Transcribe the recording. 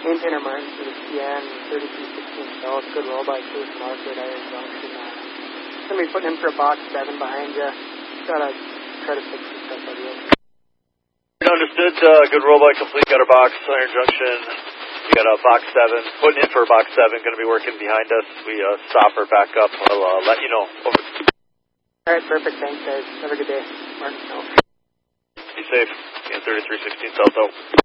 Maintainer Martin for the CN 3316 South, good roll by Chase Market, Iron Junction. Somebody putting in for a box 7 behind you. Gotta try to fix some stuff out of you. Understood. Good roll by complete. Got our box, Iron Junction. We got a box 7. Putting in for a box 7. Going to be working behind us. We stop or back up. I'll let you know. Over. Alright, perfect. Thanks, guys. Have a good day. Martin, no. Be safe. CN 3316 South out.